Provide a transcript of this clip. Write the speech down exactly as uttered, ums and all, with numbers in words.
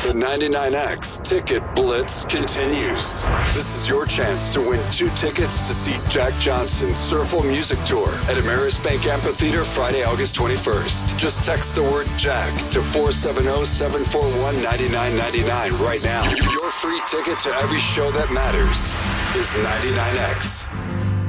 The ninety-nine X Ticket Blitz continues. This is your chance to win two tickets to see Jack Johnson's Surfle Music Tour at Ameris Bank Amphitheater Friday, August twenty-first. Just text the word Jack to four seven zero, seven four one, nine nine nine nine right now. Your free ticket to every show that matters is ninety-nine X.